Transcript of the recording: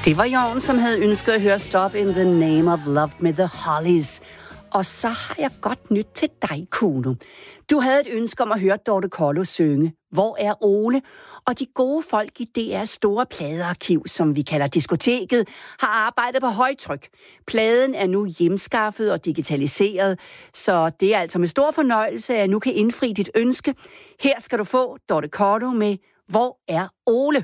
Det var Jorn, som havde ønsket at høre Stop in the Name of Love med The Hollies. Og så har jeg godt nyt til dig, Kuno. Du havde et ønske om at høre Dorte Kollo synge Hvor er Ole? Og de gode folk i DR's store pladearkiv, som vi kalder diskoteket, har arbejdet på højtryk. Pladen er nu hjemskaffet og digitaliseret, så det er altså med stor fornøjelse, at jeg nu kan indfri dit ønske. Her skal du få Dorte Kollo med Hvor er Ole?